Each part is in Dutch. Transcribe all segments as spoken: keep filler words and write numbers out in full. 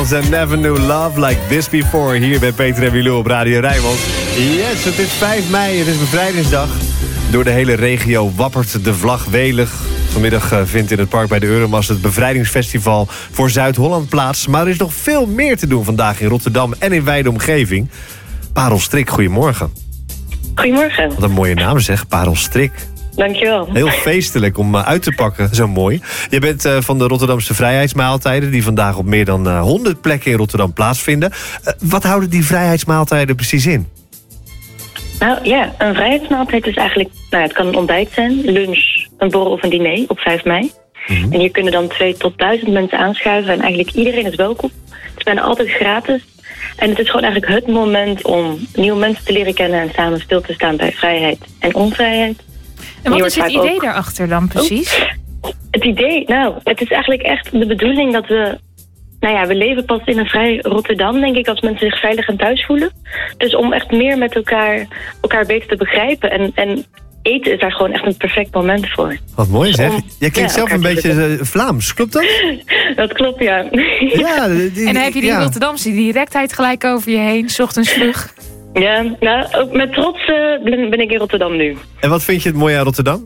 And never knew love like this before. Hier bij Peter en Milou op Radio Rijnmond. Yes, het is vijf mei, het is bevrijdingsdag. Door de hele regio wappert de vlag welig. Vanmiddag uh, vindt in het park bij de Euromast het bevrijdingsfestival voor Zuid-Holland plaats. Maar er is nog veel meer te doen vandaag in Rotterdam en in wijde omgeving. Parel Strik, goedemorgen. Goedemorgen. Wat een mooie naam zeg, Parel Strik. Dankjewel. Heel feestelijk om uh, uit te pakken, zo mooi. Je bent uh, van de Rotterdamse vrijheidsmaaltijden... die vandaag op meer dan uh, honderd plekken in Rotterdam plaatsvinden. Uh, wat houden die vrijheidsmaaltijden precies in? Nou ja, een vrijheidsmaaltijd is eigenlijk... Nou, het kan een ontbijt zijn, lunch, een borrel of een diner op vijf mei. Mm-hmm. En hier kunnen dan twee tot duizend mensen aanschuiven... en eigenlijk iedereen is welkom. Het is bijna altijd gratis. En het is gewoon eigenlijk het moment om nieuwe mensen te leren kennen... en samen stil te staan bij vrijheid en onvrijheid. En wat is het idee ook daarachter dan precies? Oh, het idee, nou, het is eigenlijk echt de bedoeling dat we... Nou ja, we leven pas in een vrij Rotterdam, denk ik, als mensen zich veilig en thuis voelen. Dus om echt meer met elkaar, elkaar beter te begrijpen. En, en eten is daar gewoon echt een perfect moment voor. Wat mooi zeg. Om, Jij klinkt ja, zelf een beetje uh, Vlaams, klopt dat? Dat klopt, ja. ja die, en dan heb je die ja. Rotterdamse directheid gelijk over je heen, 's ochtends vroeg. Ja, nou, ook met trots uh, ben, ben ik in Rotterdam nu. En wat vind je het mooie aan Rotterdam?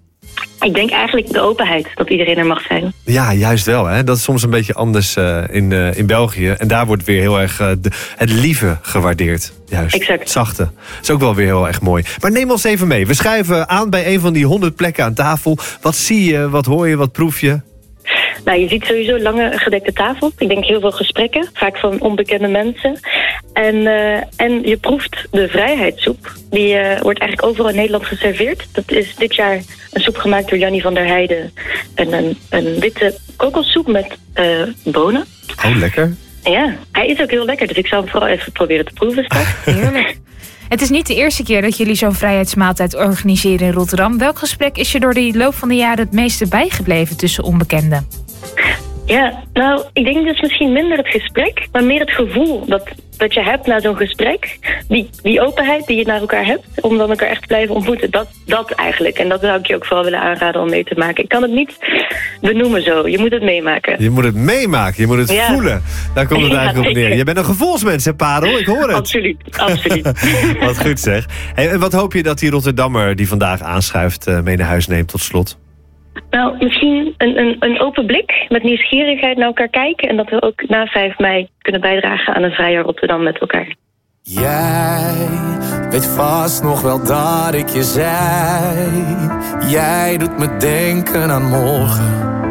Ik denk eigenlijk de openheid, dat iedereen er mag zijn. Ja, juist wel. Hè? Dat is soms een beetje anders uh, in, uh, in België. En daar wordt weer heel erg uh, de, het lieve gewaardeerd. Juist, exact. Het zachte. Dat is ook wel weer heel erg mooi. Maar neem ons even mee. We schuiven aan bij een van die honderd plekken aan tafel. Wat zie je, wat hoor je, wat proef je? Nou, je ziet sowieso lange gedekte tafel. Ik denk heel veel gesprekken, vaak van onbekende mensen. En, uh, en je proeft de vrijheidssoep. Die uh, wordt eigenlijk overal in Nederland geserveerd. Dat is dit jaar een soep gemaakt door Jannie van der Heijden. En een, een witte kokossoep met uh, bonen. Oh, lekker. Ja, hij is ook heel lekker. Dus ik zal hem vooral even proberen te proeven straks. Heerlijk. Het is niet de eerste keer dat jullie zo'n vrijheidsmaaltijd organiseren in Rotterdam. Welk gesprek is je door de loop van de jaren het meeste bijgebleven tussen onbekenden? Ja, nou, ik denk dus misschien minder het gesprek, maar meer het gevoel dat, dat je hebt na zo'n gesprek. Die, die openheid die je naar elkaar hebt, om dan elkaar echt te blijven ontmoeten. Dat, dat eigenlijk. En dat zou ik je ook vooral willen aanraden om mee te maken. Ik kan het niet benoemen zo. Je moet het meemaken. Je moet het meemaken, je moet het ja. voelen. Daar komt het eigenlijk ja, op neer. Je bent een gevoelsmens, hè, Parel? Ik hoor het. Absoluut, absoluut. Wat goed zeg. Hey, en wat hoop je dat die Rotterdammer die vandaag aanschuift uh, mee naar huis neemt tot slot? Nou, misschien een, een, een open blik, met nieuwsgierigheid naar elkaar kijken. En dat we ook na vijf mei kunnen bijdragen aan een vrijer Rotterdam met elkaar. Jij weet vast nog wel dat ik je zei. Jij doet me denken aan morgen.